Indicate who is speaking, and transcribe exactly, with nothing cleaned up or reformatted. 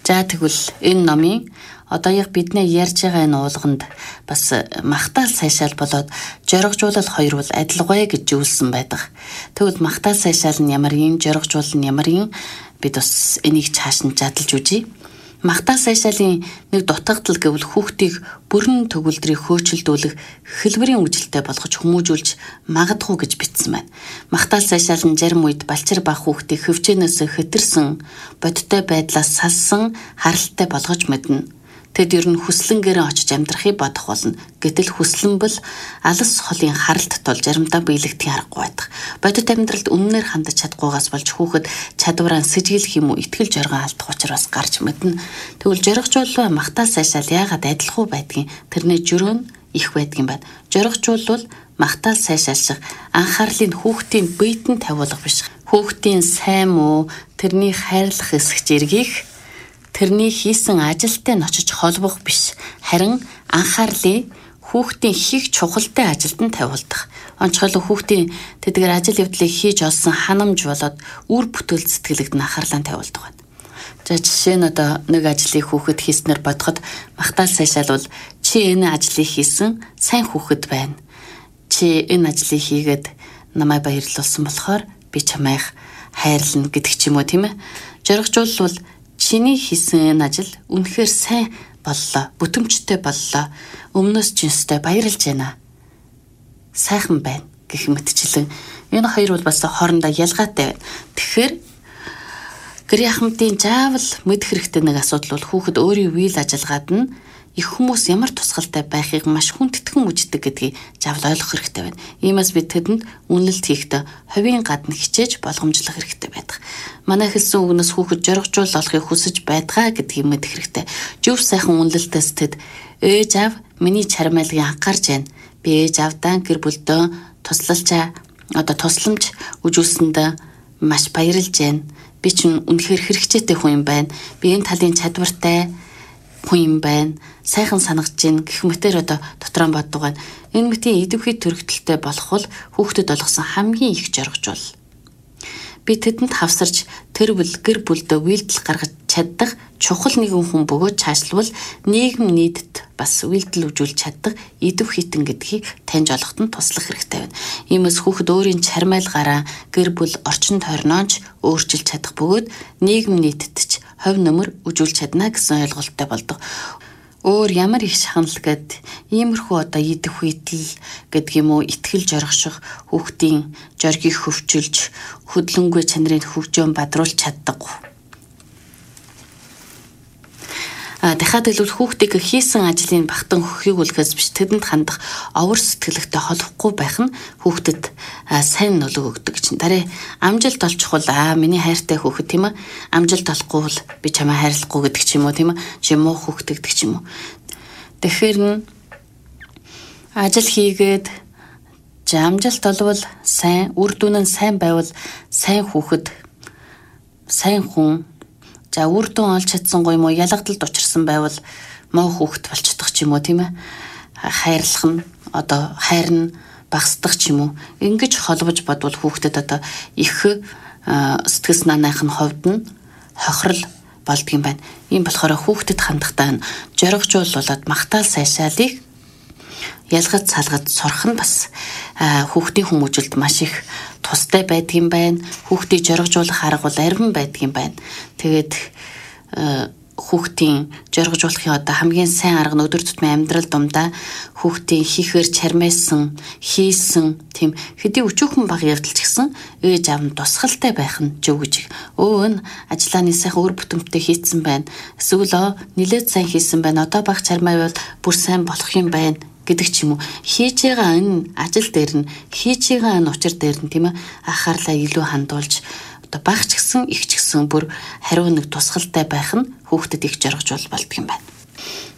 Speaker 1: За тэгвэл энэ номын одоо яг бидний ярьж байгаа энэ уулганд бас магтаал сайшаал болоод жоргожуулал хоёр бол адилгүй гэж зүйлсэн байдаг. Тэгвэл магтаал сайшаал нь ямар юм, жоргожуул нь ямар юм, бид бас энийг цааш нь задлж үзье. Магтаал сайшаалын нэг дутагдал гэвэл хүүхдийг бүрэн төгөлдрийг хөөцөлдүүлэх хэлбэрийн үжилтэй болгож хүмүүжүүлж магадгүй гэж бичсэн байна. Магтаал сайшаал нь зарим үед балчир баг хүүхдийг хөвчөөнөөс хэтэрсэн, бодиттой байдлаас салсан харалттай болгож мэднэ. Тэд ер нь хүслэнгээрээ очиж амьдрахыг бодох болно. Гэтэл хүслэн бол алс холын харалт тул заримдаа биелэгдэх аргагүй байдаг. Бодит амьдралд үннээр хандаж чадахгүйгаас болж хүүхэд чадвараа сэжиглэх юм уу итгэл жоргон алдах учраас гарч мэднэ. Тэгвэл жоргожуулал магтаал сайшаал яагаад адилхан байдгийг тэрний жөрөө нь их байдгийн байна. Жоргожуулал магтаал сайшаал шиг анхаарлыг хүүхдийн биед нь тавиулах биш. Хүүхдийн сайн муу тэрний хайрлах эсэх зэргийг тэрний хийсэн ажилтай нь очиж холбох биш. Харин анхаарлыг хүүхдийн хийх чухалтай ажилд нь тавиулдаг. Онцгойлон хүүхдийн тэдгээр ажил явдлыг хийж олсон ханамж болоод үр бүтээл сэтгэлд нь анхаарлаа тавиулдаг байна. За жишээ нь одоо нэг ажлыг хүүхэд хийснээр бодоход магтаал сайшаал бол чи энэ ажлыг хийсэн сайн хүүхэд байна. Чи энэ ажлыг хийгээд намайг баярлуулсан болохоор би чамайг хайрлана гэдэг ч юм уу, тийм ээ. Жоргожуулал бол чиний хийсэн энэ ажил үнэхээр сайн боллоо, бүтэмжтэй боллоо. Өмнөөс жинстэй баярлж байна. Сайхан байна гэх мэтчлэн энэ хоёр бол бас хоорондоо ялгаатай байна. Тэгэхээр гэр ахмадын заавал мэдэх хэрэгтэй нэг асуудал бол хүүхэд өөрийн үйл ажиллагаад нь их хүмүүс ямар тусгалтай байхыг маш хүндэтгэн үздэг гэдгийг заавал ойлгох хэрэгтэй байна. Иймээс бид тэдэнд үнэлэлт хийхдээ хувийн гадна хичээж болгоомжлох хэрэгтэй байдаг. Манай хэлсэн үгнээс хүүхэд жоргожуул олохыг хүсэж байдгаа гэдгийг мэдэх хэрэгтэй. Зөв сайхан үнэлэлтээс тэд ээж аав миний чармайлгыг анхаарч байна. Би ээж аавдаа гэр бүлдөө туслалчаа одоо тусламж үзүүлсэнд маш баярлж байна. Би ч үнэхээр хэрэгцээтэй хүн юм байна. Би энэ талын чадвартай хүн юм байна. Сайхан санагч гин гэх мэтээр одоо дотроо боддог байна. Энэ мэтийн идэвхий төрөгдөлтэй болох бол хүүхдэд олгосон хамгийн их жоргожуул. Би тэдэнд хавсарч тэр бүл гэр бүлдөө үйлдэл гаргаж чаддаг чухал нэгэн хүн бөгөөд цаашлбал нийгэм нийтэд бас үйлдэл үзүүлж чаддаг идэвхийтэн гэдгийг таньж олоход нь туслах хэрэгтэй байна. Иймээс хүүхэд өөрийн чармайлгаараа гэр бүл орчин тойрнооч өөрчилж чадах бөгөөд нийгэм нийтэд ч хувь нэмэр үзүүлж чадна гэсэн ойлголттой болдог. Өөр ямар их шахнал гэд иймэрхүү одоо идэх үйтэл гэдэг юм уу итгэл жоргоших хүүхдийн жоргийг хөвчүүлж хөдлөнгүй чанарыг хөгжөөн бадруулж чаддаг. А дахиад хэлбэл хүүхдийг хийсэн ажлын багтан хөхийг үлгээс биш тэдэнд хандах овор сэтгэлэгтэй холбохгүй байх нь хүүхдэд сайн нөлөө өгдөг чинь. Дараа амжилт олчихвол аа миний хайртай хүүхэд тийм ээ. Амжилт олохгүй бол би чамаа хайрлахгүй гэдэг ч юм уу тийм ээ. Чи муу хүүхэд гэдэг ч юм уу. Тэгэхээр нь ажил хийгээд амжилт олвол сайн, үр дүн нь сайн байвал сайн хүүхэд, сайн хүн. За үр дүн олж чадсан гоё юм уу ялгадалд учирсан байвал муу хүүхэд болчихдог ч юм уу тийм ээ. Хайрлах нь одоо хайр нь багасдаг ч юм уу. Ингэж холбож бодвол хүүхдэд одоо их сэтгэл санааных нь хувьд нь хохирол болдгийм байна. Ийм болохоор хүүхдэд хандахтаа жоргожуул болоод магтаал сайшаалыг ялгаж салгаж сурах нь бас хүүхдийн хүмүүжилд маш их тустай байдгийм байна. Хүүхдийг жоргожуулах арга бол арвин байдгийм байна. Тэгээд хүүхдийн жоргожуулахын одоо хамгийн сайн арга нь өдөр тутмын амьдрал дундаа хүүхдийн хийхээр чармайсан, хийсэн тийм хэдий өчүүхэн бага явдал ч гэсэн ээж аав нь тусгалтай байх нь зөв гэж. Өө нь ажиллааны сайхан үр бүтэмтэй хийцэн байна. Эсвэл нилээд сайн хийсэн байна. Одоо бага чармайвал бүр сайн болох юм байна гэдэг ч юм уу. Хийж байгаа энэ ажил дээр нь хийж байгаа энэ учир дээр нь тийм ээ анхаарлаа илүү хандуулж одоо багч гисэн их ч гэсэн бүр хариу нэг тусгалтай байх нь хүүхдэд их жоргожуул болдго юм байна.